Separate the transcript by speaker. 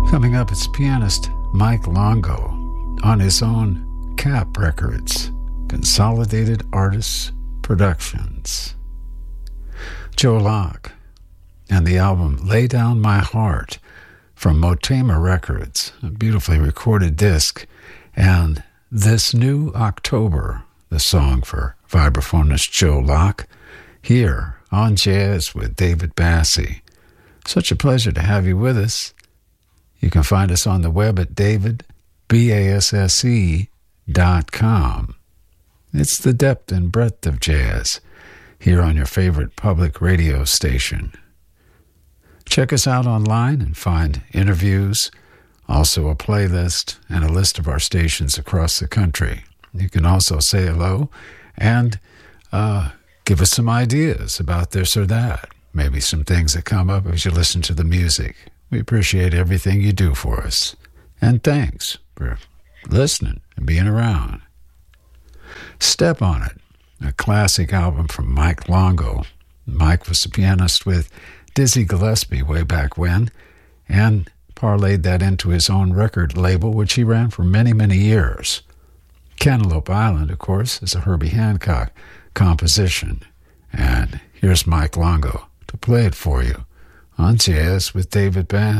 Speaker 1: Coming up, it's pianist Mike Longo on his own Cap Records, Consolidated Artists Productions. Joe Locke and the album Lay Down My Heart from Motema Records, a beautifully recorded disc, and This New October, the song for vibraphonist Joe Locke, here on Jazz with David Bassie. Such a pleasure to have you with us. You can find us on the web at davidbasse.com. It's the depth and breadth of jazz here on your favorite public radio station. Check us out online and find interviews, also a playlist, and a list of our stations across the country. You can also say hello and give us some ideas about this or that. Maybe some things that come up as you listen to the music. We appreciate everything you do for us. And thanks for listening and being around. Step on It, a classic album from Mike Longo. Mike was a pianist with Dizzy Gillespie way back when, and parlayed that into his own record label, which he ran for many, many years. Cantaloupe Island, of course, is a Herbie Hancock composition. And here's Mike Longo to play it for you on Jazz with David Bass.